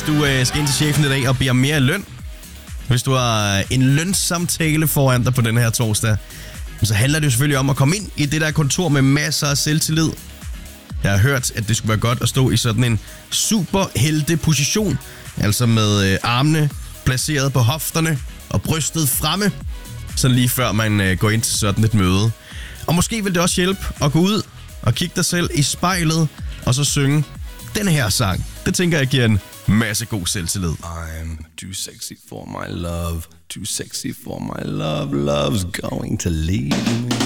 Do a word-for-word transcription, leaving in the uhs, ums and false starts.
du øh, skal ind til chefen i dag og bede om mere løn, hvis du har en lønsamtale foran dig på den her torsdag, så handler det jo selvfølgelig om at komme ind i det der kontor med masser af selvtillid. Jeg har hørt, at det skulle være godt at stå i sådan en superhelteposition, altså med øh, armene placeret på hofterne og brystet fremme, så lige før man øh, går ind til sådan et møde. Og måske vil det også hjælpe at gå ud og kigge dig selv i spejlet, og så synge den her sang. Det tænker jeg giver en masse god selvtillid. I'm too sexy for my love, too sexy for my love, love's going to leave me.